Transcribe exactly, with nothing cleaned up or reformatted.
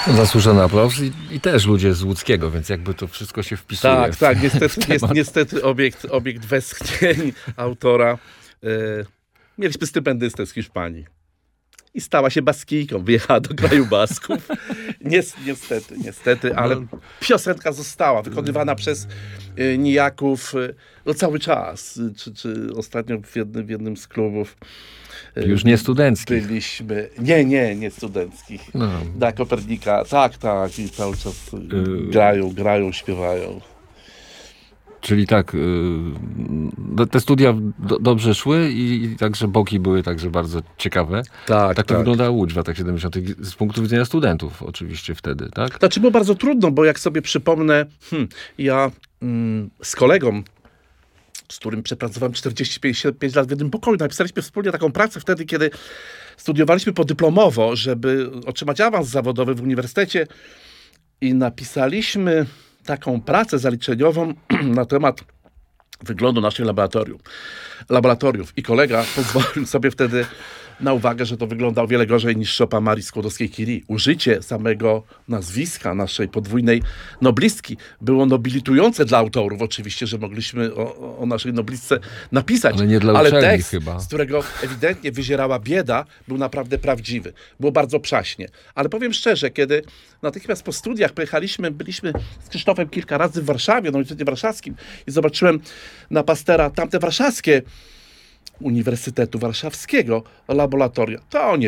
Zasłużony aplauz i, i też ludzie z Łódzkiego, więc jakby to wszystko się wpisuje. Tak, w, tak, niestety, w jest, niestety obiekt, obiekt westchnień autora. E, mieliśmy stypendystę z Hiszpanii. I stała się Baskijką, wyjechała do kraju Basków. Nies, niestety, niestety, ale piosenka została wykonywana przez y, nijaków y, no cały czas. Czy, czy ostatnio w jednym, w jednym z klubów y, Już nie studenckich. byliśmy. Nie, nie, nie studenckich. No. Da Kopernika, tak, tak. I cały czas y, grają, grają, śpiewają. Czyli tak, y, te studia do, dobrze szły i, i także boki były także bardzo ciekawe. Tak, Tak to tak. wyglądała Łódź w latach siedemdziesiątych z punktu widzenia studentów oczywiście wtedy, tak? Znaczy było bardzo trudno, bo jak sobie przypomnę, hmm, ja mm, z kolegą, z którym przepracowałem czterdzieści pięć lat w jednym pokoju, napisaliśmy wspólnie taką pracę wtedy, kiedy studiowaliśmy podyplomowo, żeby otrzymać awans zawodowy w uniwersytecie i napisaliśmy taką pracę zaliczeniową na temat wyglądu naszych laboratorium, laboratoriów. I kolega pozwolił sobie wtedy na uwagę, że to wygląda o wiele gorzej niż szopa Marii Skłodowskiej-Curie. Użycie samego nazwiska naszej podwójnej noblistki było nobilitujące dla autorów oczywiście, że mogliśmy o, o naszej noblistce napisać. Ale nie dla Ale uczelni tekst, chyba. z którego ewidentnie wyzierała bieda, był naprawdę prawdziwy. Było bardzo przaśnie. Ale powiem szczerze, kiedy natychmiast po studiach pojechaliśmy, byliśmy z Krzysztofem kilka razy w Warszawie, na Uniwersytecie Warszawskim i zobaczyłem na Pastera tamte warszawskie Uniwersytetu Warszawskiego laboratoria. To nie